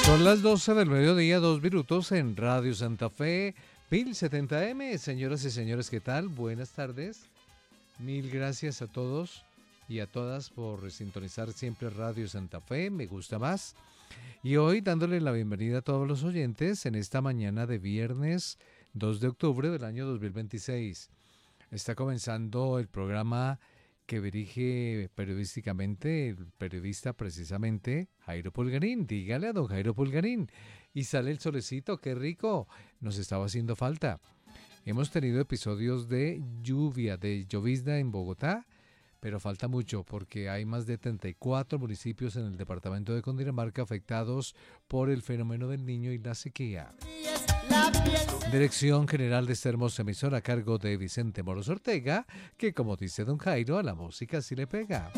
Son las 12 del mediodía, 2 minutos en Radio Santa Fe, 1070M. Señoras y señores, ¿qué tal? Buenas tardes. Mil gracias a todos y a todas por sintonizar siempre Radio Santa Fe, me gusta más. Y hoy dándole la bienvenida a todos los oyentes en esta mañana de viernes 2 de octubre del año 2026. Está comenzando el programa que dirige periodísticamente el periodista precisamente Jairo Pulgarín. Dígale a don Jairo Pulgarín. Y sale el solecito, qué rico, nos estaba haciendo falta. Hemos tenido episodios de lluvia, de llovizna en Bogotá, pero falta mucho porque hay más de 34 municipios en el departamento de Cundinamarca afectados por el fenómeno del Niño y la sequía. Dirección general de esta hermosa emisora a cargo de Vicente Moros Ortega, que como dice don Jairo, a la música sí le pega.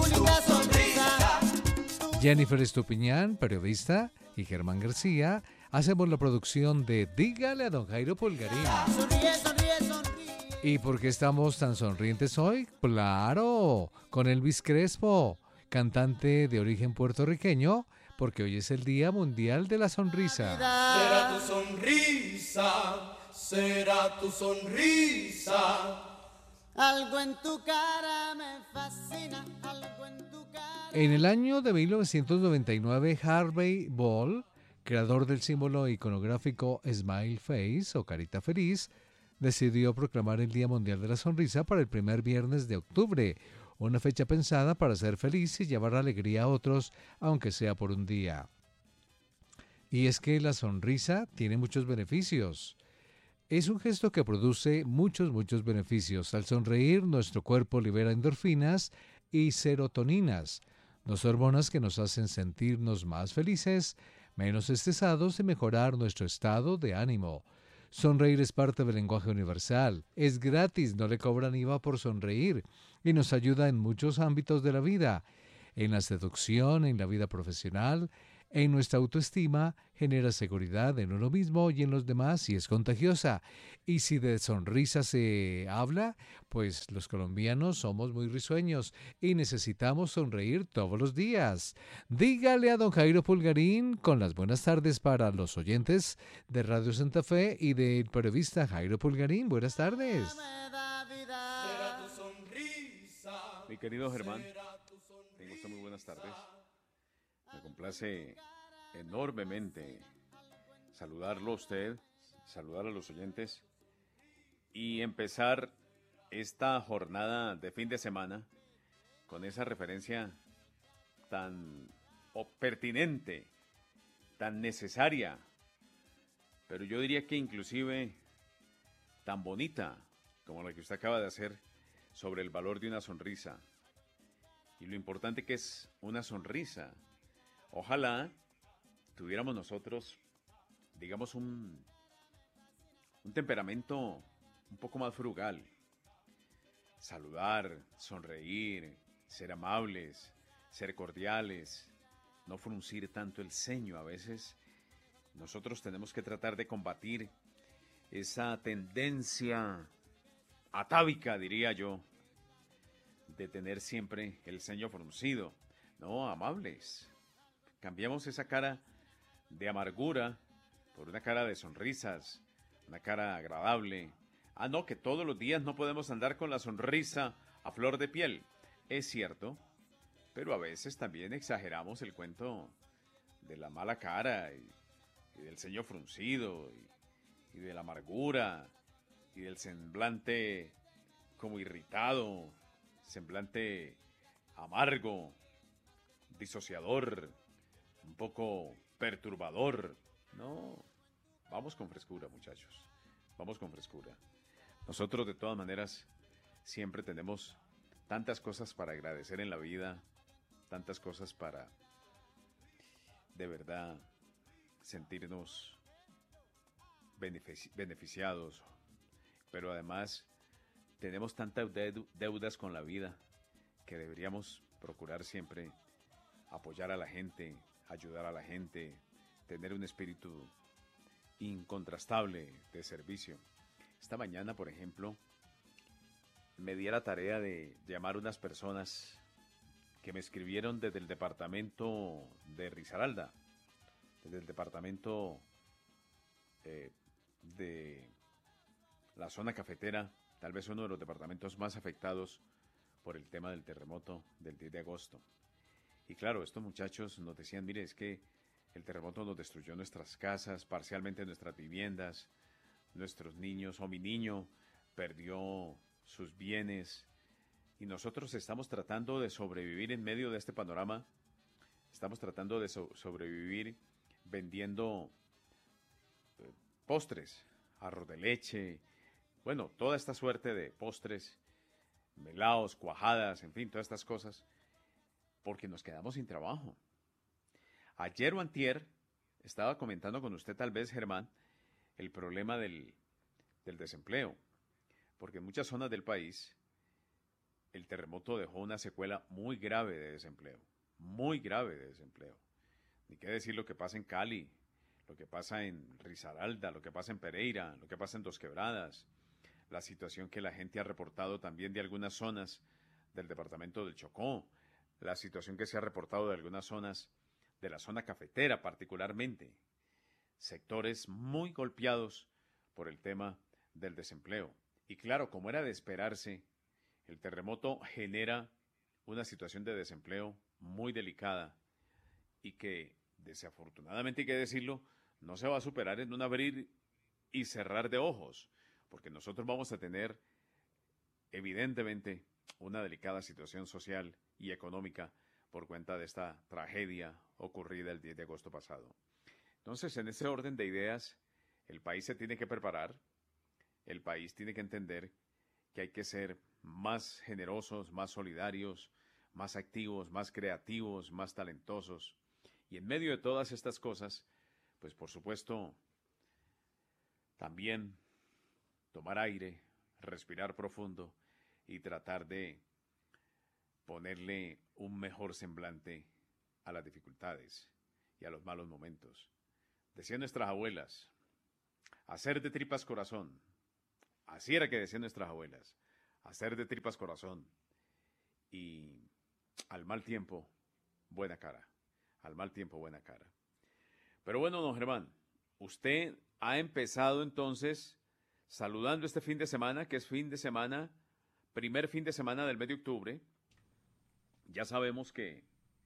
Jennifer Estupiñán, periodista, y Germán García, hacemos la producción de Dígale a don Jairo Pulgarín. ¿Y por qué estamos tan sonrientes hoy? Claro, con Elvis Crespo, cantante de origen puertorriqueño, porque hoy es el Día Mundial de la Sonrisa. Será tu sonrisa, será tu sonrisa. Algo en tu cara me fascina, algo en tu cara. En el año de 1999, Harvey Ball, creador del símbolo iconográfico Smile Face o Carita Feliz, decidió proclamar el Día Mundial de la Sonrisa para el primer viernes de octubre, una fecha pensada para ser feliz y llevar alegría a otros, aunque sea por un día. Y es que la sonrisa tiene muchos beneficios. Es un gesto que produce muchos beneficios. Al sonreír, nuestro cuerpo libera endorfinas y serotoninas, dos hormonas que nos hacen sentirnos más felices, menos estresados y mejorar nuestro estado de ánimo. Sonreír es parte del lenguaje universal. Es gratis, no le cobran IVA por sonreír y nos ayuda en muchos ámbitos de la vida. En la seducción, en la vida profesional, en nuestra autoestima, genera seguridad en uno mismo y en los demás y es contagiosa. Y si de sonrisa se habla, pues los colombianos somos muy risueños y necesitamos sonreír todos los días. Dígale a don Jairo Pulgarín con las buenas tardes para los oyentes de Radio Santa Fe y del periodista Jairo Pulgarín. Buenas tardes. Será tu sonrisa. Mi querido Germán, tengo usted muy buenas tardes. Me complace enormemente saludarlo a usted, saludar a los oyentes y empezar esta jornada de fin de semana con esa referencia tan pertinente, tan necesaria, pero yo diría que inclusive tan bonita como la que usted acaba de hacer sobre el valor de una sonrisa y lo importante que es una sonrisa. Ojalá tuviéramos nosotros, digamos, un temperamento un poco más frugal. Saludar, sonreír, ser amables, ser cordiales, no fruncir tanto el ceño. A veces nosotros tenemos que tratar de combatir esa tendencia atávica, diría yo, de tener siempre el ceño fruncido. No, amables. Cambiamos esa cara de amargura por una cara de sonrisas, una cara agradable. Ah, no, que todos los días no podemos andar con la sonrisa a flor de piel. Es cierto, pero a veces también exageramos el cuento de la mala cara y del ceño fruncido y de la amargura y del semblante como irritado, semblante amargo, disociador, un poco perturbador. No, vamos con frescura, muchachos, vamos con frescura. Nosotros de todas maneras siempre tenemos tantas cosas para agradecer en la vida, tantas cosas para de verdad sentirnos beneficiados, pero además tenemos tantas deudas con la vida que deberíamos procurar siempre apoyar a la gente, ayudar a la gente, tener un espíritu incontrastable de servicio. Esta mañana, por ejemplo, me di a la tarea de llamar a unas personas que me escribieron desde el departamento de Risaralda. desde el departamento de la zona cafetera, tal vez uno de los departamentos más afectados por el tema del terremoto del 10 de agosto. Y claro, estos muchachos nos decían, mire, es que el terremoto nos destruyó nuestras casas, parcialmente nuestras viviendas, nuestros niños, o mi niño perdió sus bienes, y nosotros estamos tratando de sobrevivir en medio de este panorama. Estamos tratando de sobrevivir vendiendo postres, arroz de leche, bueno, toda esta suerte de postres, melaos, cuajadas, en fin, todas estas cosas, porque nos quedamos sin trabajo. Ayer o antier estaba comentando con usted, tal vez, Germán, el problema del desempleo, porque en muchas zonas del país el terremoto dejó una secuela muy grave de desempleo, muy grave de desempleo. Ni qué decir lo que pasa en Cali, lo que pasa en Risaralda, lo que pasa en Pereira, lo que pasa en Dos Quebradas, la situación que la gente ha reportado también de algunas zonas del departamento del Chocó, la situación que se ha reportado de algunas zonas de la zona cafetera particularmente, sectores muy golpeados por el tema del desempleo. Y claro, como era de esperarse, el terremoto genera una situación de desempleo muy delicada y que, desafortunadamente hay que decirlo, no se va a superar en un abrir y cerrar de ojos, porque nosotros vamos a tener, evidentemente, una delicada situación social y económica por cuenta de esta tragedia ocurrida el 10 de agosto pasado. Entonces, en ese orden de ideas, el país se tiene que preparar, el país tiene que entender que hay que ser más generosos, más solidarios, más activos, más creativos, más talentosos. Y en medio de todas estas cosas, pues por supuesto, también tomar aire, respirar profundo y tratar de ponerle un mejor semblante a las dificultades y a los malos momentos. Decían nuestras abuelas, hacer de tripas corazón. Así era que decían nuestras abuelas, hacer de tripas corazón. Y al mal tiempo, buena cara. Al mal tiempo, buena cara. Pero bueno, don Germán, usted ha empezado entonces saludando este fin de semana, que es fin de semana, primer fin de semana del mes de octubre. Ya sabemos que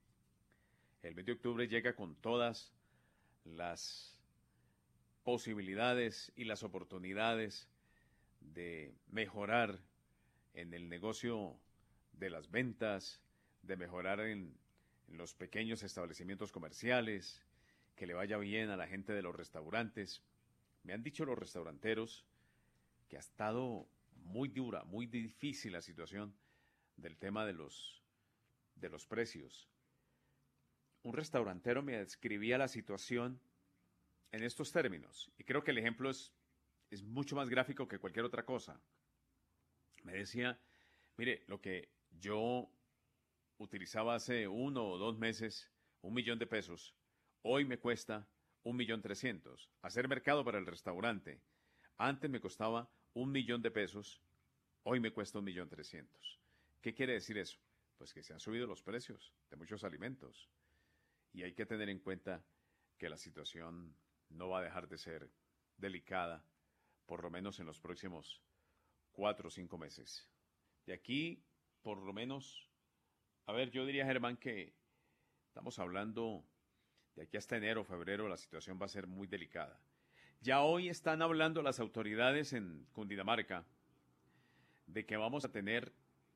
el mes de octubre llega con todas las posibilidades y las oportunidades de mejorar en el negocio de las ventas, de mejorar en los pequeños establecimientos comerciales, que le vaya bien a la gente de los restaurantes. Me han dicho los restauranteros que ha estado muy dura, muy difícil la situación del tema de los precios. Un restaurantero me describía la situación en estos términos, y creo que el ejemplo es mucho más gráfico que cualquier otra cosa. Me decía, mire, lo que yo utilizaba hace 1 o 2 meses, 1.000.000 de pesos, hoy me cuesta 1.300.000. Hacer mercado para el restaurante, antes me costaba 1.000.000 de pesos, hoy me cuesta 1.300.000. ¿Qué quiere decir eso? Pues que se han subido los precios de muchos alimentos. Y hay que tener en cuenta que la situación no va a dejar de ser delicada, por lo menos en los próximos 4 o 5 meses. De aquí, por lo menos, a ver, yo diría, Germán, que estamos hablando de aquí hasta enero o febrero, la situación va a ser muy delicada. Ya hoy están hablando las autoridades en Cundinamarca de que vamos a tener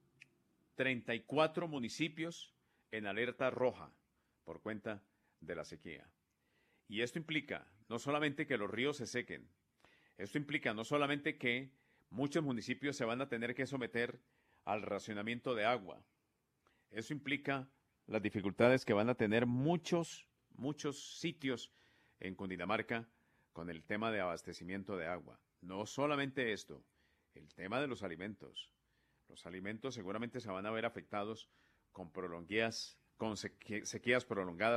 34 municipios en alerta roja por cuenta de la sequía. Y esto implica no solamente que los ríos se sequen, esto implica no solamente que muchos municipios se van a tener que someter al racionamiento de agua, eso implica las dificultades que van a tener muchos sitios en Cundinamarca con el tema de abastecimiento de agua. No solamente esto, el tema de los alimentos. Los alimentos seguramente se van a ver afectados con sequías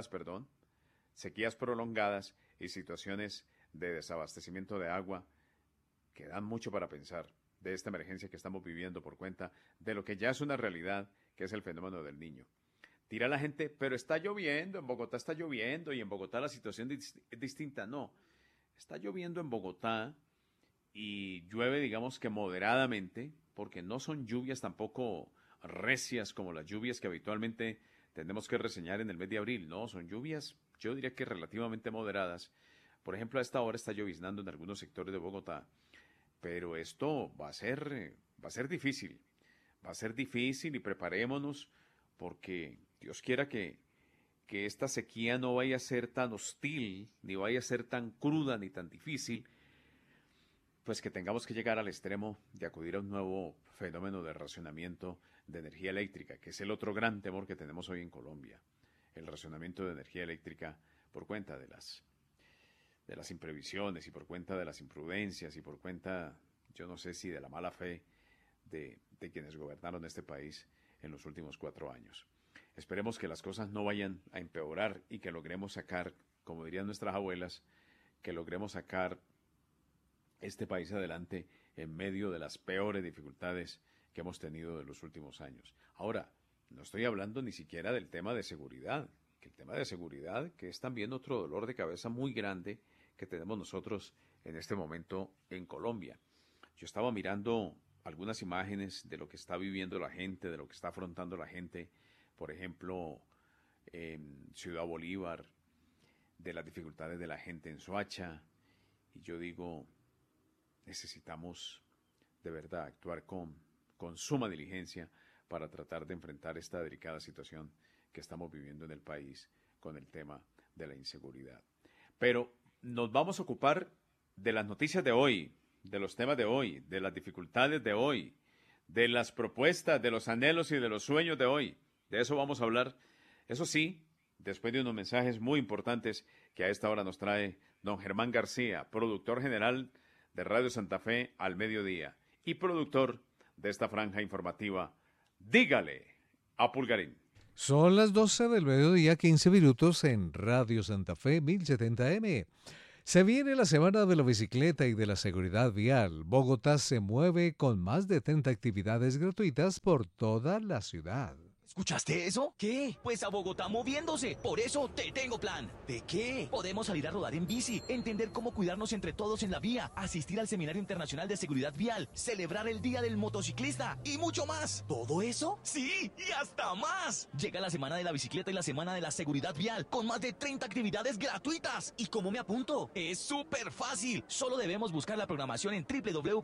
prolongadas y situaciones de desabastecimiento de agua que dan mucho para pensar de esta emergencia que estamos viviendo por cuenta de lo que ya es una realidad, que es el fenómeno del Niño. tira la gente, pero está lloviendo, en Bogotá está lloviendo y en Bogotá la situación es distinta. No, está lloviendo en Bogotá y llueve, digamos que moderadamente, porque no son lluvias tampoco recias como las lluvias que habitualmente tenemos que reseñar en el mes de abril. No, son lluvias, yo diría que relativamente moderadas. Por ejemplo, a esta hora está lloviznando en algunos sectores de Bogotá, pero esto va a ser difícil. Va a ser difícil y preparémonos porque Dios quiera que esta sequía no vaya a ser tan hostil, ni vaya a ser tan cruda, ni tan difícil, pues que tengamos que llegar al extremo de acudir a un nuevo fenómeno de racionamiento de energía eléctrica, que es el otro gran temor que tenemos hoy en Colombia, el racionamiento de energía eléctrica por cuenta de las imprevisiones y por cuenta de las imprudencias y por cuenta, yo no sé si de la mala fe de quienes gobernaron este país en los últimos 4 años. Esperemos que las cosas no vayan a empeorar y que logremos sacar, como dirían nuestras abuelas, que logremos sacar este país adelante en medio de las peores dificultades que hemos tenido en los últimos años. Ahora, no estoy hablando ni siquiera del tema de seguridad, que el tema de seguridad, que es también otro dolor de cabeza muy grande que tenemos nosotros en este momento en Colombia. Yo estaba mirando algunas imágenes de lo que está viviendo la gente, de lo que está afrontando la gente, por ejemplo, en Ciudad Bolívar, de las dificultades de la gente en Soacha, y yo digo, necesitamos de verdad actuar con suma diligencia para tratar de enfrentar esta delicada situación que estamos viviendo en el país con el tema de la inseguridad. Pero nos vamos a ocupar de las noticias de hoy, de los temas de hoy, de las dificultades de hoy, de las propuestas, de los anhelos y de los sueños de hoy. De eso vamos a hablar, eso sí, después de unos mensajes muy importantes que a esta hora nos trae don Germán García, productor general de Radio Santa Fe al mediodía y productor de esta franja informativa. Dígale a Pulgarín. Son las 12 del mediodía, 15 minutos en Radio Santa Fe 1070M. Se viene la semana de la bicicleta y de la seguridad vial. Bogotá se mueve con más de 30 actividades gratuitas por toda la ciudad. ¿Escuchaste eso? ¿Qué? Pues a Bogotá moviéndose. Por eso te tengo plan. ¿De qué? Podemos salir a rodar en bici, entender cómo cuidarnos entre todos en la vía, asistir al Seminario Internacional de Seguridad Vial, celebrar el Día del Motociclista y mucho más. ¿Todo eso? Sí, y hasta más. Llega la Semana de la Bicicleta y la Semana de la Seguridad Vial con más de 30 actividades gratuitas. ¿Y cómo me apunto? Es súper fácil. Solo debemos buscar la programación en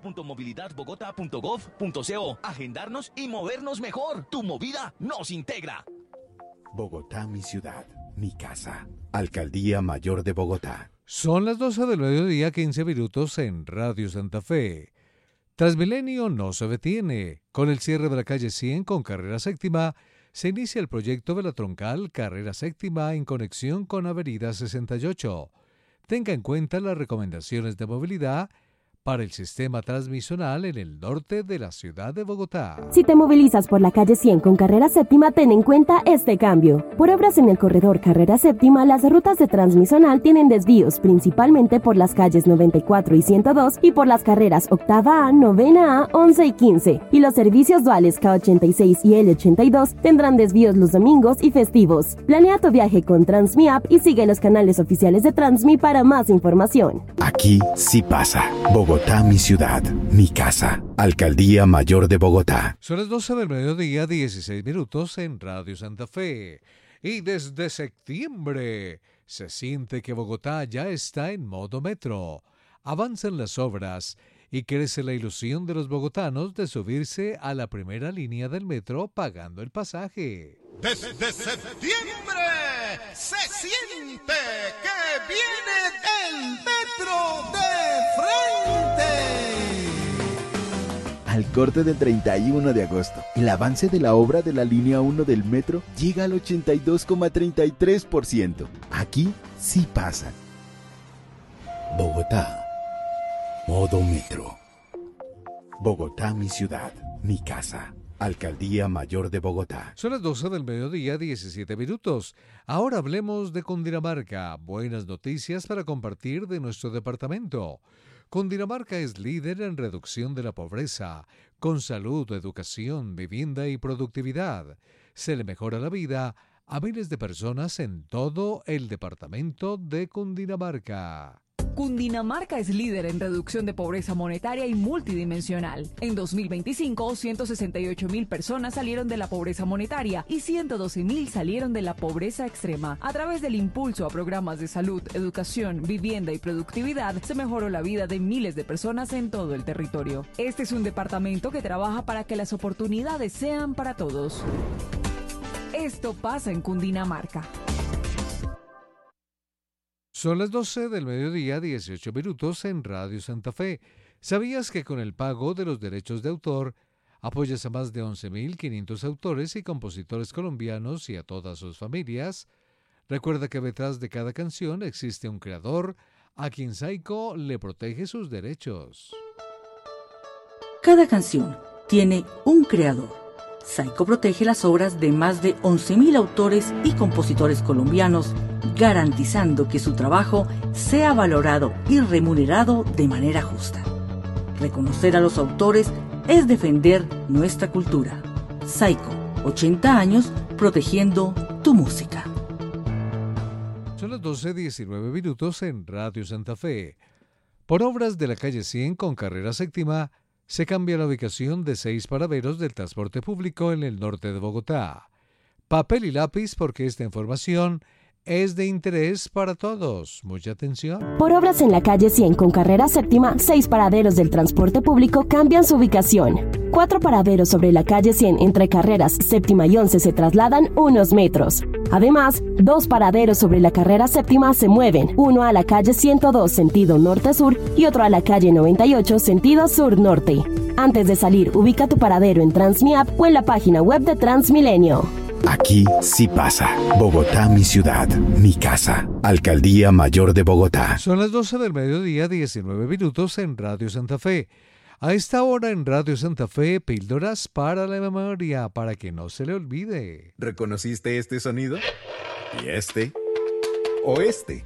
www.movilidadbogota.gov.co, agendarnos y movernos mejor. Tu movida nos integra. Bogotá, mi ciudad, mi casa. Alcaldía Mayor de Bogotá. Son las 12 del mediodía, 15 minutos en Radio Santa Fe. Transmilenio no se detiene. Con el cierre de la calle 100 con carrera séptima, se inicia el proyecto de la troncal carrera séptima en conexión con Avenida 68. Tenga en cuenta las recomendaciones de movilidad para el sistema transmisional en el norte de la ciudad de Bogotá. Si te movilizas por la calle 100 con carrera séptima, ten en cuenta este cambio. Por obras en el corredor carrera séptima, las rutas de transmisional tienen desvíos, principalmente por las calles 94 y 102 y por las carreras octava A, novena A, 11 y 15. Y los servicios duales K86 y L82 tendrán desvíos los domingos y festivos. Planea tu viaje con Transmi App y sigue los canales oficiales de Transmi para más información. Aquí sí pasa. Bogotá, mi ciudad, mi casa. Alcaldía Mayor de Bogotá. Son las 12 del mediodía, 16 minutos en Radio Santa Fe. Y desde septiembre se siente que Bogotá ya está en modo metro. Avanzan las obras y crece la ilusión de los bogotanos de subirse a la primera línea del metro pagando el pasaje. Desde septiembre se siente que viene el metro de frente. Al corte del 31 de agosto, el avance de la obra de la línea 1 del metro llega al 82,33%. Aquí sí pasa. Bogotá, modo metro. Bogotá, mi ciudad, mi casa. Alcaldía Mayor de Bogotá. Son las 12 del mediodía, 17 minutos. Ahora hablemos de Cundinamarca. Buenas noticias para compartir de nuestro departamento. Cundinamarca es líder en reducción de la pobreza, con salud, educación, vivienda y productividad. Se le mejora la vida a miles de personas en todo el departamento de Cundinamarca. Cundinamarca es líder en reducción de pobreza monetaria y multidimensional. En 2025, 168.000 personas salieron de la pobreza monetaria y 112.000 salieron de la pobreza extrema. A través del impulso a programas de salud, educación, vivienda y productividad, se mejoró la vida de miles de personas en todo el territorio. Este es un departamento que trabaja para que las oportunidades sean para todos. Esto pasa en Cundinamarca. Son las 12 del mediodía, 18 minutos en Radio Santa Fe. ¿Sabías que con el pago de los derechos de autor apoyas a más de 11.500 autores y compositores colombianos y a todas sus familias? Recuerda que detrás de cada canción existe un creador a quien Saico le protege sus derechos. Cada canción tiene un creador. Saico protege las obras de más de 11.000 autores y compositores colombianos, garantizando que su trabajo sea valorado y remunerado de manera justa. Reconocer a los autores es defender nuestra cultura. Saico, 80 años protegiendo tu música. Son las 12:19 minutos en Radio Santa Fe. Por obras de la calle 100 con carrera séptima, se cambia la ubicación de 6 paraderos del transporte público en el norte de Bogotá. Papel y lápiz porque esta información es de interés para todos. Mucha atención. Por obras en la calle 100 con carrera séptima, 6 paraderos del transporte público cambian su ubicación. 4 paraderos sobre la calle 100 entre carreras séptima y 11 se trasladan unos metros. Además, 2 paraderos sobre la carrera séptima se mueven, uno a la calle 102 sentido norte-sur y otro a la calle 98 sentido sur-norte. Antes de salir, ubica tu paradero en Transmiap o en la página web de Transmilenio. Aquí sí pasa. Bogotá, mi ciudad, mi casa. Alcaldía Mayor de Bogotá. Son las 12 del mediodía, 19 minutos en Radio Santa Fe. A esta hora en Radio Santa Fe, píldoras para la memoria, para que no se le olvide. ¿Reconociste este sonido? ¿Y este? ¿O este?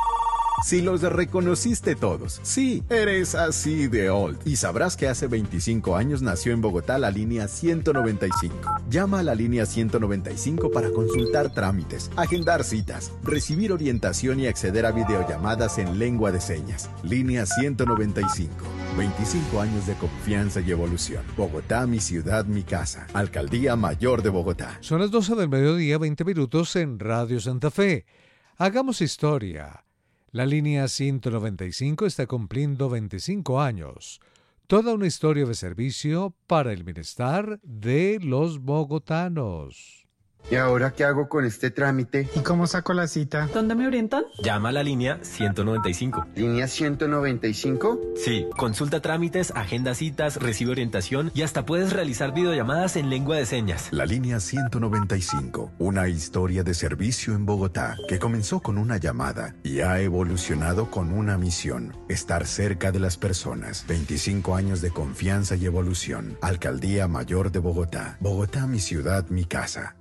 Si los reconociste todos, sí, eres así de old. Y sabrás que hace 25 años nació en Bogotá la línea 195. Llama a la línea 195 para consultar trámites, agendar citas, recibir orientación y acceder a videollamadas en lengua de señas. Línea 195. 25 años de confianza y evolución. Bogotá, mi ciudad, mi casa. Alcaldía Mayor de Bogotá. Son las 12 del mediodía, 20 minutos en Radio Santa Fe. Hagamos historia. La línea 195 está cumpliendo 25 años. Toda una historia de servicio para el bienestar de los bogotanos. ¿Y ahora qué hago con este trámite? ¿Y cómo saco la cita? ¿Dónde me orientan? Llama a la línea 195. ¿Línea 195? Sí, consulta trámites, agenda citas, recibe orientación y hasta puedes realizar videollamadas en lengua de señas. La línea 195, una historia de servicio en Bogotá que comenzó con una llamada y ha evolucionado con una misión: estar cerca de las personas. 25 años de confianza y evolución. Alcaldía Mayor de Bogotá. Bogotá, mi ciudad, mi casa.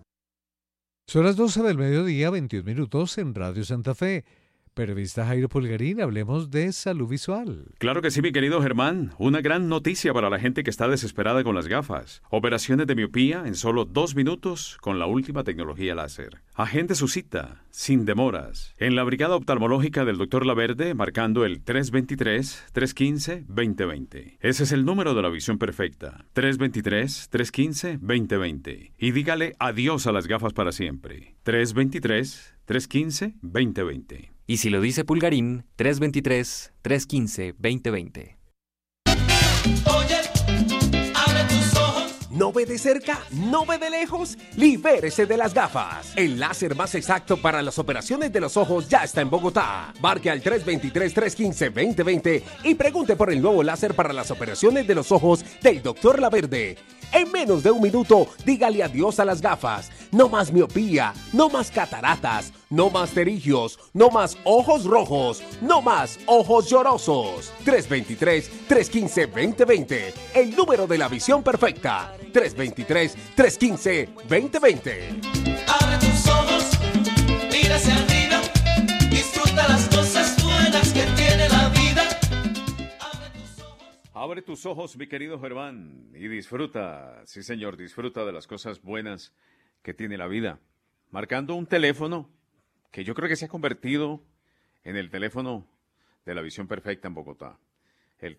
Son las 12 del mediodía, 21 minutos en Radio Santa Fe. Periodista Jairo Pulgarín, hablemos de salud visual. Claro que sí, mi querido Germán. Una gran noticia para la gente que está desesperada con las gafas. Operaciones de miopía en solo 2 minutos con la última tecnología láser. Agende su cita, sin demoras, en la Brigada Oftalmológica del Dr. Laverde, marcando el 323-315-2020. Ese es el número de la visión perfecta. 323-315-2020. Y dígale adiós a las gafas para siempre. 323-315-2020. Y si lo dice Pulgarín, 323-315-2020. Oye, abre tus ojos. ¿No ve de cerca? ¿No ve de lejos? ¡Libérese de las gafas! El láser más exacto para las operaciones de los ojos ya está en Bogotá. Marque al 323-315-2020 y pregunte por el nuevo láser para las operaciones de los ojos del Dr. Laverde. En menos de 1 minuto, dígale adiós a las gafas. No más miopía, no más cataratas, no más pterigios, no más ojos rojos, no más ojos llorosos. 323-315-2020, el número de la visión perfecta. 323-315-2020. Abre tus ojos, mira hacia arriba, disfruta las cosas buenas que tiene la vida. Abre tus ojos, mi querido Germán, y disfruta, sí señor, disfruta de las cosas buenas que tiene la vida. marcando un teléfono que yo creo que se ha convertido en el teléfono de la visión perfecta en Bogotá. El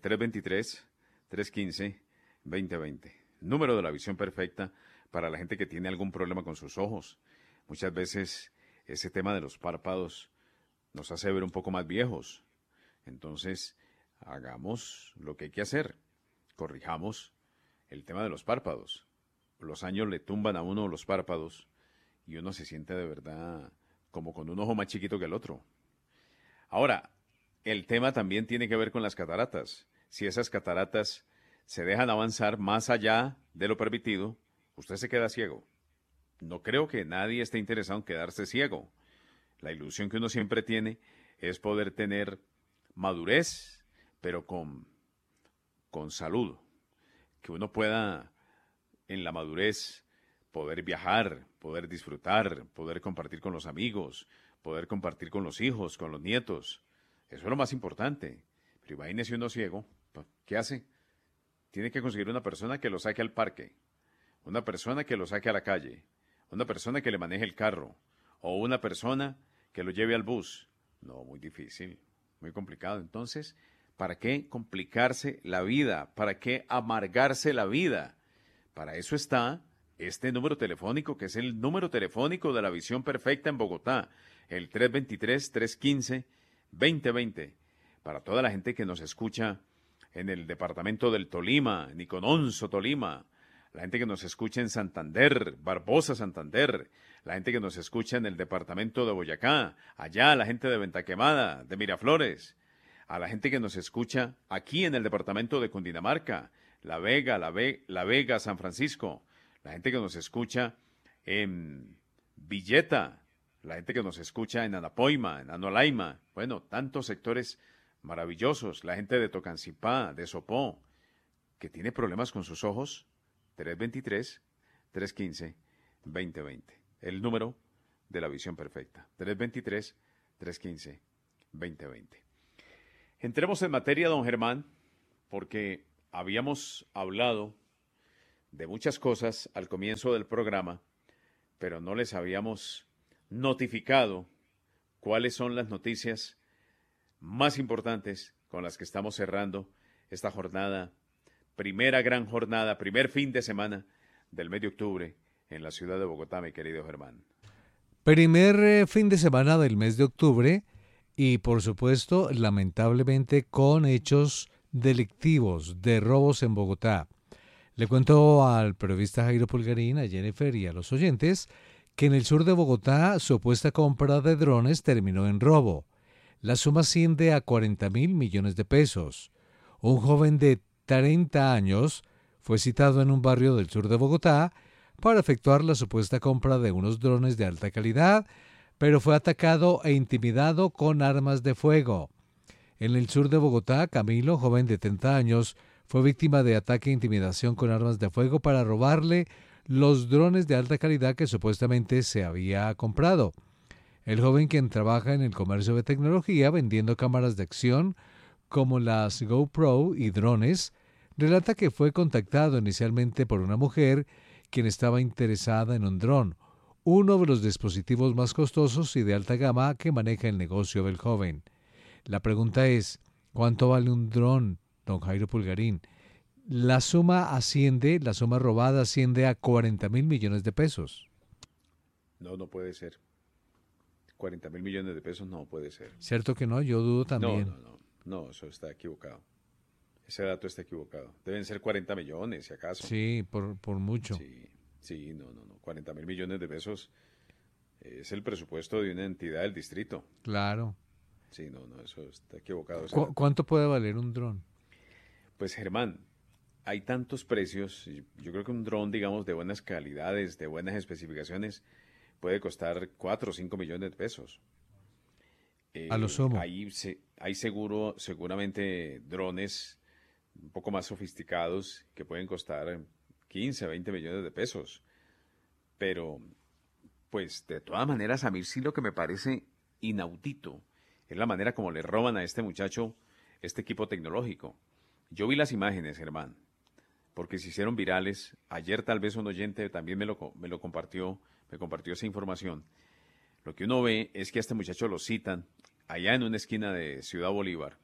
323-315-2020. Número de la visión perfecta para la gente que tiene algún problema con sus ojos. Muchas veces ese tema de los párpados nos hace ver un poco más viejos. Entonces, hagamos lo que hay que hacer. Corrijamos el tema de los párpados. Los años le tumban a uno los párpados y uno se siente de verdad como con un ojo más chiquito que el otro. Ahora, el tema también tiene que ver con las cataratas. Si esas cataratas se dejan avanzar más allá de lo permitido, usted se queda ciego. No creo que nadie esté interesado en quedarse ciego. La ilusión que uno siempre tiene es poder tener madurez, pero con salud. Que uno pueda, en la madurez, poder viajar, poder disfrutar, poder compartir con los amigos, poder compartir con los hijos, con los nietos. Eso es lo más importante. Pero imagínese uno ciego, ¿qué hace? Tiene que conseguir una persona que lo saque al parque, una persona que lo saque a la calle, una persona que le maneje el carro, o una persona que lo lleve al bus. No, muy difícil, muy complicado. Entonces, ¿para qué complicarse la vida? ¿Para qué amargarse la vida? Para eso está este número telefónico, que es el número telefónico de la visión perfecta en Bogotá, el 323-315-2020. Para toda la gente que nos escucha en el departamento del Tolima, Nicononso, Tolima, la gente que nos escucha en Santander, Barbosa, Santander, la gente que nos escucha en el departamento de Boyacá, allá la gente de Ventaquemada, de Miraflores, a la gente que nos escucha aquí en el departamento de Cundinamarca, La Vega, La Vega, San Francisco, la gente que nos escucha en Villeta, la gente que nos escucha en Anapoima, en Anolaima, bueno, tantos sectores maravillosos, la gente de Tocancipá, de Sopó, que tiene problemas con sus ojos, 323-315-2020. El número de la visión perfecta. 323-315-2020. Entremos en materia, don Germán, porque habíamos hablado de muchas cosas al comienzo del programa, pero no les habíamos notificado cuáles son las noticias más importantes con las que estamos cerrando esta jornada, primera gran jornada, primer fin de semana del mes de octubre en la ciudad de Bogotá, mi querido Germán. Primer fin de semana del mes de octubre y, por supuesto, lamentablemente con hechos delictivos de robos en Bogotá. Le cuento al periodista Jairo Pulgarín, a Jennifer y a los oyentes que en el sur de Bogotá su supuesta compra de drones terminó en robo. La suma asciende a 40.000 millones de pesos. Un joven de 30 años fue citado en un barrio del sur de Bogotá para efectuar la supuesta compra de unos drones de alta calidad, pero fue atacado e intimidado con armas de fuego. En el sur de Bogotá, Camilo, joven de 30 años, fue víctima de ataque e intimidación con armas de fuego para robarle los drones de alta calidad que supuestamente se había comprado. El joven, quien trabaja en el comercio de tecnología vendiendo cámaras de acción como las GoPro y drones, relata que fue contactado inicialmente por una mujer quien estaba interesada en un dron, uno de los dispositivos más costosos y de alta gama que maneja el negocio del joven. La pregunta es, ¿cuánto vale un dron, don Jairo Pulgarín? La suma robada asciende a 40.000 millones de pesos. No puede ser. 40.000 millones de pesos no puede ser. ¿Cierto que no? Yo dudo también. No, eso está equivocado. Ese dato está equivocado. Deben ser 40 millones, si acaso. Sí, por mucho. Sí, no. 40.000 millones de pesos es el presupuesto de una entidad del distrito. Claro. Sí, no, eso está equivocado. ¿Cuánto puede valer un dron? Pues, Germán, hay tantos precios. Yo creo que un dron, digamos, de buenas calidades, de buenas especificaciones, puede costar 4 o 5 millones de pesos. A lo sumo. Hay seguramente drones un poco más sofisticados que pueden costar 15, 20 millones de pesos. Pero, pues, de todas maneras, a mí sí lo que me parece inaudito es la manera como le roban a este muchacho este equipo tecnológico. Yo vi las imágenes, Germán, porque se hicieron virales. Ayer tal vez un oyente también me lo compartió me compartió esa información. Lo que uno ve es que a este muchacho lo citan allá en una esquina de Ciudad Bolívar.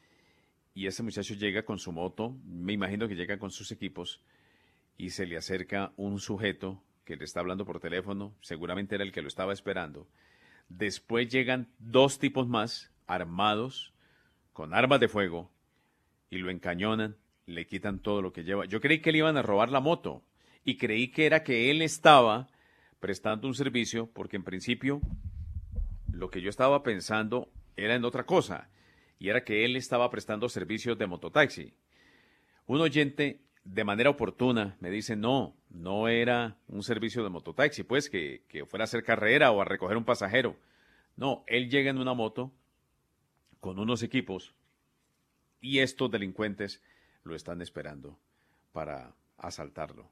Y este muchacho llega con su moto, me imagino que llega con sus equipos, y se le acerca un sujeto que le está hablando por teléfono, seguramente era el que lo estaba esperando. Después llegan 2 tipos más, armados, con armas de fuego, y lo encañonan, le quitan todo lo que lleva. Yo creí que le iban a robar la moto, y creí que era que él estaba prestando un servicio, porque en principio lo que yo estaba pensando era en otra cosa, y era que él estaba prestando servicios de mototaxi. Un oyente, de manera oportuna, me dice, no era un servicio de mototaxi, pues que fuera a hacer carrera o a recoger un pasajero. No, él llega en una moto con unos equipos y estos delincuentes lo están esperando para asaltarlo.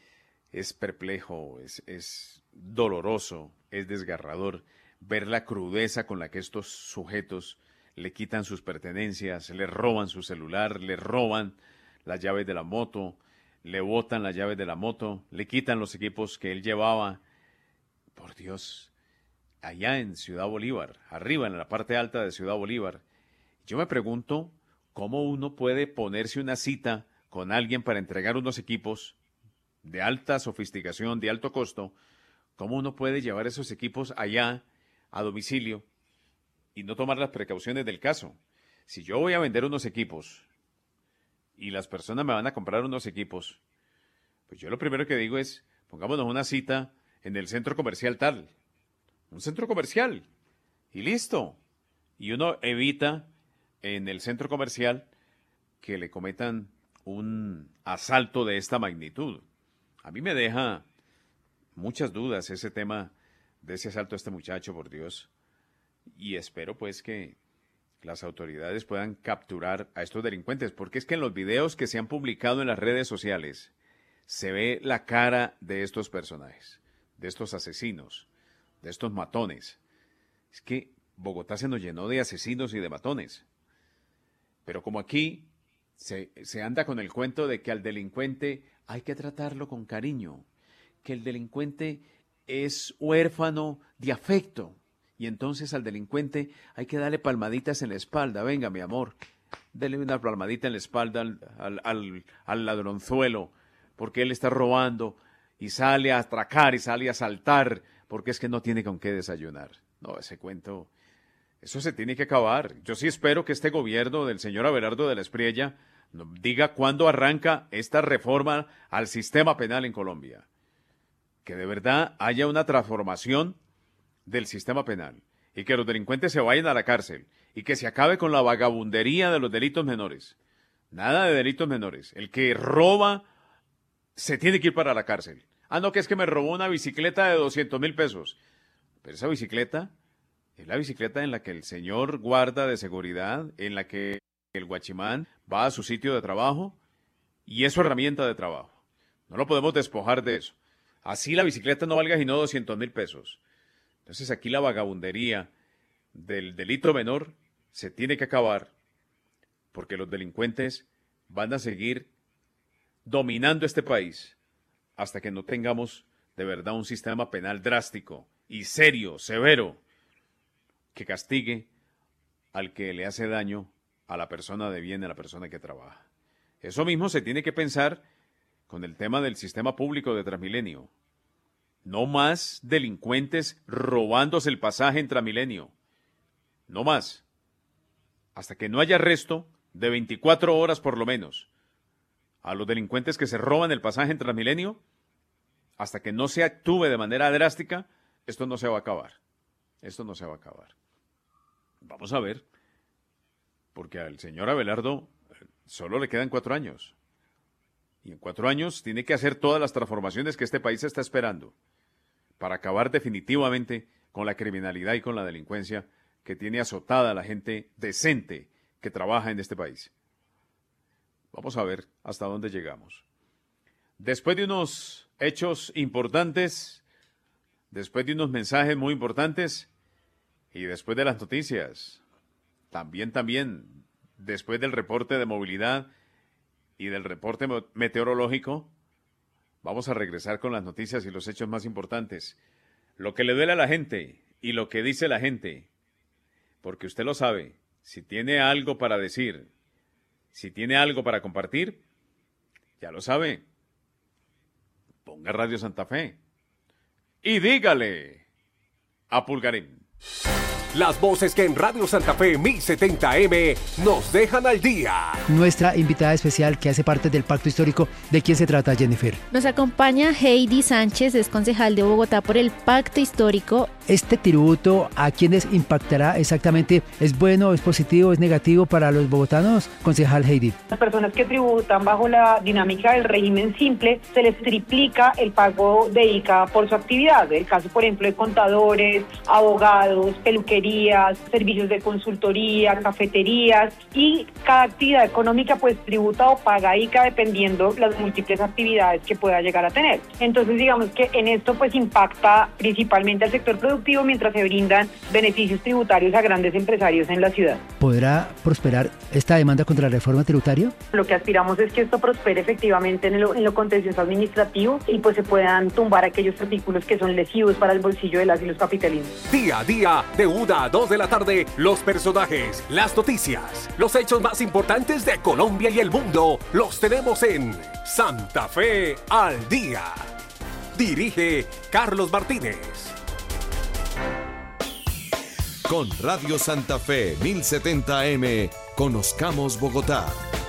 Es perplejo, es doloroso, es desgarrador ver la crudeza con la que estos sujetos le quitan sus pertenencias, le roban su celular, le roban las llaves de la moto, le botan las llaves de la moto, le quitan los equipos que él llevaba. Por Dios, allá en Ciudad Bolívar, arriba en la parte alta de Ciudad Bolívar. Yo me pregunto cómo uno puede ponerse una cita con alguien para entregar unos equipos de alta sofisticación, de alto costo, cómo uno puede llevar esos equipos allá a domicilio y no tomar las precauciones del caso. Si yo voy a vender unos equipos y las personas me van a comprar unos equipos, pues yo lo primero que digo es, pongámonos una cita en el centro comercial tal, un centro comercial, y listo. Y uno evita en el centro comercial que le cometan un asalto de esta magnitud. A mí me deja muchas dudas ese tema de ese asalto a este muchacho, por Dios. Y espero pues que las autoridades puedan capturar a estos delincuentes, porque es que en los videos que se han publicado en las redes sociales se ve la cara de estos personajes, de estos asesinos, de estos matones. Es que Bogotá se nos llenó de asesinos y de matones. Pero como aquí se anda con el cuento de que al delincuente hay que tratarlo con cariño, que el delincuente es huérfano de afecto, y entonces al delincuente hay que darle palmaditas en la espalda. Venga, mi amor, dele una palmadita en la espalda al ladronzuelo, porque él está robando y sale a atracar y sale a asaltar, porque es que no tiene con qué desayunar. No, ese cuento, eso se tiene que acabar. Yo sí espero que este gobierno del señor Abelardo de la Espriella diga cuándo arranca esta reforma al sistema penal en Colombia. Que de verdad haya una transformación del sistema penal y que los delincuentes se vayan a la cárcel y que se acabe con la vagabundería de los delitos menores. Nada de delitos menores. El que roba se tiene que ir para la cárcel. Ah, no, que es que me robó una bicicleta de 200.000 pesos. Pero esa bicicleta es la bicicleta en la que el señor guarda de seguridad, en la que el guachimán va a su sitio de trabajo y es su herramienta de trabajo. No lo podemos despojar de eso. Así la bicicleta no valga sino 200.000 pesos. Entonces aquí la vagabundería del delito menor se tiene que acabar porque los delincuentes van a seguir dominando este país hasta que no tengamos de verdad un sistema penal drástico y serio, severo, que castigue al que le hace daño a la persona de bien, a la persona que trabaja. Eso mismo se tiene que pensar con el tema del sistema público de Transmilenio. No más delincuentes robándose el pasaje en Transmilenio. No más. Hasta que no haya arresto de 24 horas por lo menos a los delincuentes que se roban el pasaje en Transmilenio, hasta que no se actúe de manera drástica, esto no se va a acabar. Esto no se va a acabar. Vamos a ver, porque al señor Abelardo solo le quedan 4 años. Y en 4 años tiene que hacer todas las transformaciones que este país está esperando para acabar definitivamente con la criminalidad y con la delincuencia que tiene azotada a la gente decente que trabaja en este país. Vamos a ver hasta dónde llegamos. Después de unos hechos importantes, después de unos mensajes muy importantes y después de las noticias, también, después del reporte de movilidad y del reporte meteorológico, Vamos a regresar con las noticias y los hechos más importantes. Lo que le duele a la gente y lo que dice la gente. Porque usted lo sabe, si tiene algo para decir, si tiene algo para compartir, ya lo sabe. Ponga Radio Santa Fe y dígale a Pulgarín. Las voces que en Radio Santa Fe 1070M nos dejan al día. Nuestra invitada especial que hace parte del pacto histórico, ¿de quién se trata, Jennifer? Nos acompaña Heidi Sánchez, es concejal de Bogotá por el pacto histórico. ¿Este tributo a quiénes impactará exactamente? ¿Es bueno, es positivo, es negativo para los bogotanos? Concejal Heidi. Las personas que tributan bajo la dinámica del régimen simple, se les triplica el pago de ICA por su actividad. El caso, por ejemplo, de contadores, abogados, peluquerías, servicios de consultoría, cafeterías, y cada actividad económica pues tributa o paga ICA dependiendo las múltiples actividades que pueda llegar a tener. Entonces digamos que en esto pues impacta principalmente al sector productivo mientras se brindan beneficios tributarios a grandes empresarios en la ciudad. ¿Podrá prosperar esta demanda contra la reforma tributaria? Lo que aspiramos es que esto prospere efectivamente en lo contencioso administrativo y pues se puedan tumbar aquellos artículos que son lesivos para el bolsillo de las y los capitalinos. Día a día, de 1 a 2 de la tarde, los personajes, las noticias, los hechos más importantes de Colombia y el mundo, los tenemos en Santa Fe al Día. Dirige Carlos Martínez. Con Radio Santa Fe 1070M, conozcamos Bogotá.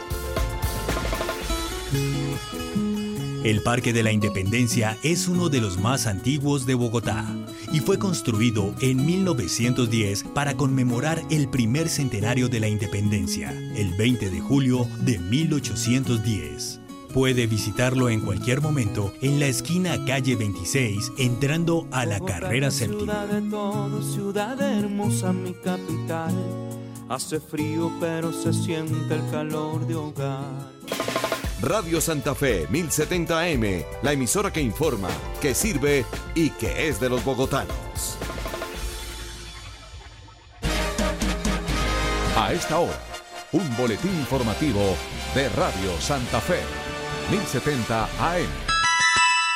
El Parque de la Independencia es uno de los más antiguos de Bogotá y fue construido en 1910 para conmemorar el primer centenario de la independencia, el 20 de julio de 1810. Puede visitarlo en cualquier momento en la esquina calle 26, entrando a la carrera séptima. Ciudad de todo, ciudad hermosa, mi capital. Hace frío, pero se siente el calor de hogar. Radio Santa Fe 1070M, la emisora que informa, que sirve y que es de los bogotanos. A esta hora, un boletín informativo de Radio Santa Fe 1070 AM.